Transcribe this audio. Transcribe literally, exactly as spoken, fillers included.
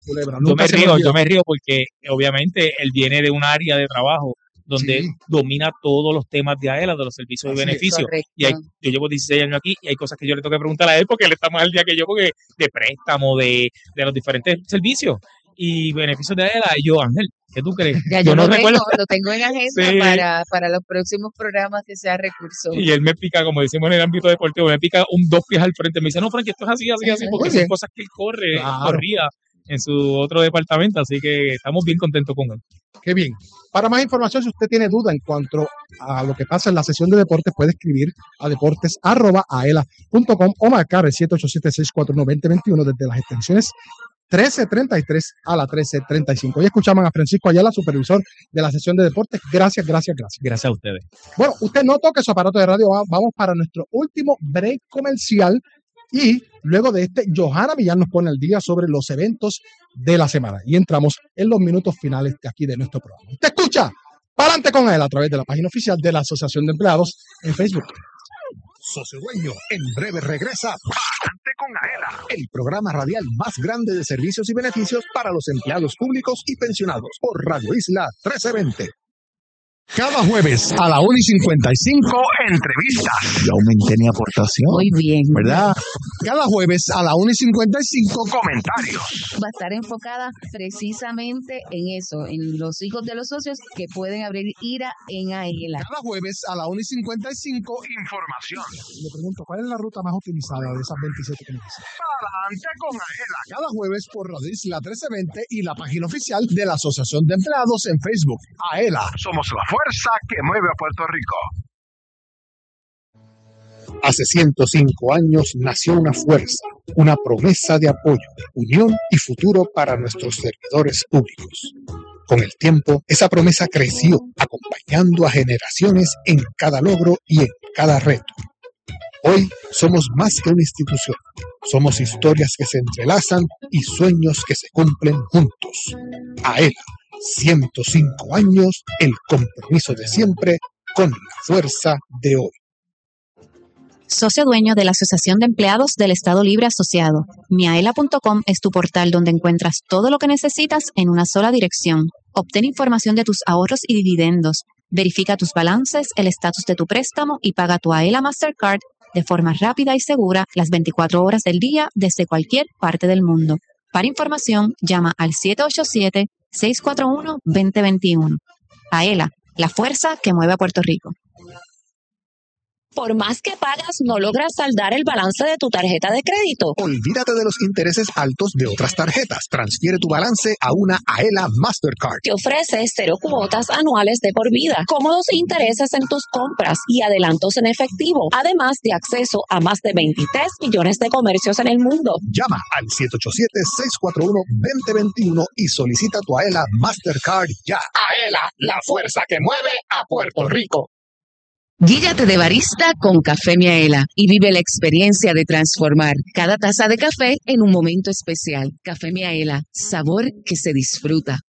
Culebra. Yo Nunca me se río, olvida. yo me río porque obviamente él viene de un área de trabajo donde Sí. domina todos los temas de AELA, de los servicios Así y es. beneficios. Correcto. Y hay, yo llevo dieciséis años aquí y hay cosas que yo le tengo que preguntar a él porque él está más al día que yo, porque de préstamo, de, de los diferentes servicios y beneficios de AELA. Y yo, Ángel, ¿qué tú crees? Ya yo, no lo, tengo, recuerdo. lo tengo en agenda Sí. para, para los próximos programas que sea recursos. Y él me pica, como decimos en el ámbito deportivo, me pica un dos pies al frente. Me dice, no, Frank, esto es así, así, así, porque Muy son bien. cosas que él corre, Claro. corría en su otro departamento. Así que estamos bien contentos con él. Qué bien. Para más información, si usted tiene duda en cuanto a lo que pasa en la sesión de deportes, puede escribir a deportes arroba aela punto com o marcar el siete ocho siete, seis cuatro uno, dos cero dos uno desde las extensiones trece treinta y tres a la trece treinta y cinco. Hoy escuchaban a Francisco Ayala, supervisor de la sesión de deportes. Gracias, gracias, gracias. Gracias a ustedes. Bueno, usted no toque su aparato de radio. Vamos para nuestro último break comercial. Y luego de este, Johanna Millán nos pone al día sobre los eventos de la semana. Y entramos en los minutos finales de aquí de nuestro programa. Usted escucha, pa'lante con él a través de la página oficial de la Asociación de Empleados en Facebook. Socio Dueño, en breve regresa Pa'lante con AELA, el programa radial más grande de servicios y beneficios para los empleados públicos y pensionados por Radio Isla trece veinte. Cada jueves a la una y cincuenta y cinco, entrevistas. Yo aumenté mi aportación. Muy bien. ¿Verdad? Cada jueves a la una y cincuenta y cinco, comentarios. Va a estar enfocada precisamente en eso, en los hijos de los socios que pueden abrir IRA en AELA. Cada jueves a la una y cincuenta y cinco, información. Le pregunto, ¿cuál es la ruta más optimizada de esas veintisiete que me dicen? Pa'lante con AELA. Cada jueves por Radio Isla trece veinte y la página oficial de la Asociación de Empleados en Facebook. AELA. Somos la fuerza que mueve a Puerto Rico. Hace ciento cinco años nació una fuerza, una promesa de apoyo, unión y futuro para nuestros servidores públicos. Con el tiempo, esa promesa creció, acompañando a generaciones en cada logro y en cada reto. Hoy somos más que una institución. Somos historias que se entrelazan y sueños que se cumplen juntos. AELA, ciento cinco años, el compromiso de siempre con la fuerza de hoy. Socio dueño de la Asociación de Empleados del Estado Libre Asociado. miaela punto com es tu portal donde encuentras todo lo que necesitas en una sola dirección. Obtén información de tus ahorros y dividendos. Verifica tus balances, el estatus de tu préstamo y paga tu AELA Mastercard de forma rápida y segura las veinticuatro horas del día desde cualquier parte del mundo. Para información, llama al siete ocho siete, seis cuatro uno, dos cero dos uno. AELA, la fuerza que mueve a Puerto Rico. Por más que pagas, no logras saldar el balance de tu tarjeta de crédito. Olvídate de los intereses altos de otras tarjetas. Transfiere tu balance a una AELA Mastercard. Te ofrece cero cuotas anuales de por vida, cómodos intereses en tus compras y adelantos en efectivo, además de acceso a más de veintitrés millones de comercios en el mundo. Llama al siete ocho siete, seis cuatro uno, dos cero dos uno y solicita tu AELA Mastercard ya. AELA, la fuerza que mueve a Puerto Rico. Guíllate de barista con Café Miaela y vive la experiencia de transformar cada taza de café en un momento especial. Café Miaela, sabor que se disfruta.